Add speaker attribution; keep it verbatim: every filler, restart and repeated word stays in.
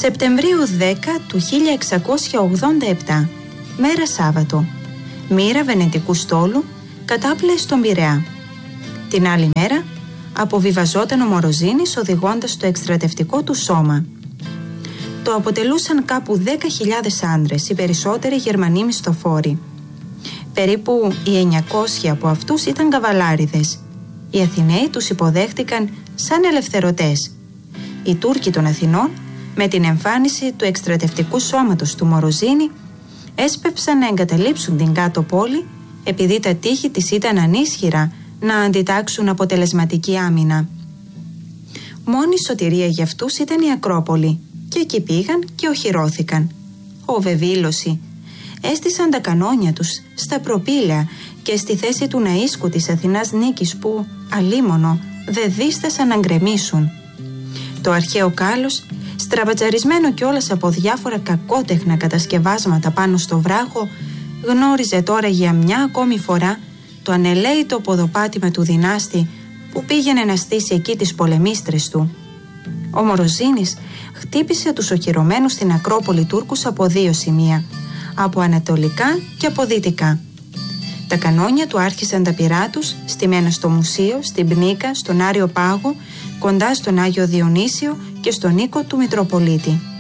Speaker 1: Σεπτεμβρίου δέκα του χίλια εξακόσια ογδόντα επτά, μέρα Σάββατο, μοίρα βενετικού στόλου κατάπλεε στον Πειραιά. Την άλλη μέρα αποβιβαζόταν ο Μοροζίνης οδηγώντας το εκστρατευτικό του σώμα. Το αποτελούσαν κάπου δέκα χιλιάδες άντρες, οι περισσότεροι Γερμανοί μισθοφόροι. Περίπου οι εννιακόσιοι από αυτούς ήταν καβαλάριδες. Οι Αθηναίοι τους υποδέχτηκαν σαν ελευθερωτές. Οι Τούρκοι των Αθηνών, με την εμφάνιση του εκστρατευτικού σώματος του Μοροζίνη, έσπευσαν να εγκαταλείψουν την κάτω πόλη, επειδή τα τείχη της ήταν ανίσχυρα να αντιτάξουν αποτελεσματική άμυνα. Μόνη σωτηρία για αυτούς ήταν η Ακρόπολη, και εκεί πήγαν και οχυρώθηκαν. Ο Βεβήλωση έστησαν τα κανόνια τους στα προπήλαια και στη θέση του Ναΐσκου της Αθηνάς Νίκης που, αλίμονο, δεν δίστασαν να γκρεμίσουν. Το αρχαίο κάλος, στραβατζαρισμένο κιόλας από διάφορα κακότεχνα κατασκευάσματα πάνω στο βράχο, γνώριζε τώρα για μια ακόμη φορά το ανελαίητο ποδοπάτημα του δυνάστη που πήγαινε να στήσει εκεί τις πολεμίστρες του. Ο Μοροζίνης χτύπησε τους οχυρωμένους στην Ακρόπολη Τούρκους από δύο σημεία, από ανατολικά και από δυτικά. Τα κανόνια του άρχισαν τα πυρά τους, στημένα στο Μουσείο, στην Πνίκα, στον Άριο Πάγο, κοντά στον Άγιο Διονύσιο και στον οίκο του Μητροπολίτη.